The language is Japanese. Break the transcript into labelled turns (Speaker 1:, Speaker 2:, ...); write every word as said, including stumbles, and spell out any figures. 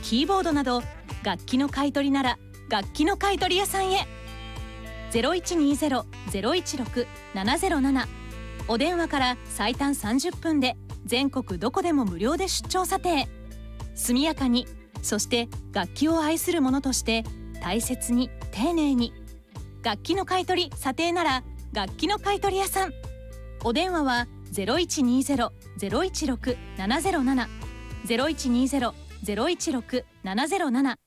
Speaker 1: キーボードなど楽器の買い取りなら楽器の買い取り屋さんへ。 ゼロいちにゼロ ゼロいちろく ななゼロなな お電話から最短さんじゅっぷんで全国どこでも無料で出張査定。速やかに、そして楽器を愛する者として大切に丁寧に。楽器の買い取り査定なら楽器の買い取り屋さん。お電話は ゼロいちにゼロ ゼロいちろく ななゼロなな ゼロいちにゼロ ゼロいちろく ななゼロなな